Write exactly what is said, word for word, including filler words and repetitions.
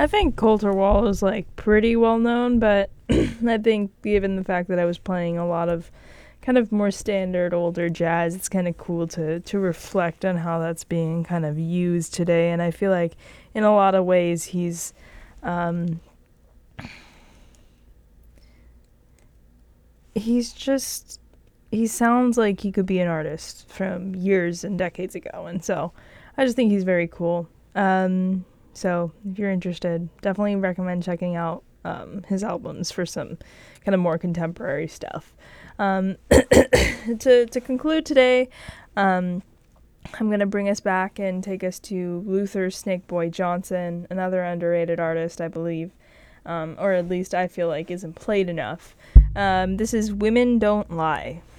I think Coulter Wall is like pretty well known, but I think given the fact that I was playing a lot of kind of more standard older jazz, it's kind of cool to to reflect on how that's being kind of used today. And I feel like in a lot of ways he's um, he's just he sounds like he could be an artist from years and decades ago, and so I just think he's very cool. Um, so if you're interested, definitely recommend checking out um, his albums for some kind of more contemporary stuff. Um, to to conclude today, um, I'm gonna bring us back and take us to Luther Snakeboy Johnson, another underrated artist, I believe, um, or at least I feel like isn't played enough. Um, this is "Women Don't Lie."